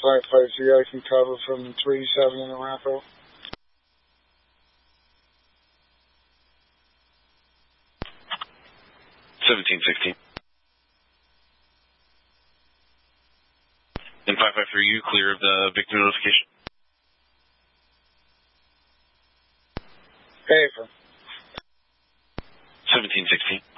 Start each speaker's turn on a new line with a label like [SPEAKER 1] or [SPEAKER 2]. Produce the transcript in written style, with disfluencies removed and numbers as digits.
[SPEAKER 1] firefighter, so you guys can cover from 3-7 in Arapahoe.
[SPEAKER 2] 1716. And 553, you clear of the victim notification?
[SPEAKER 1] Hey, for
[SPEAKER 2] 1716.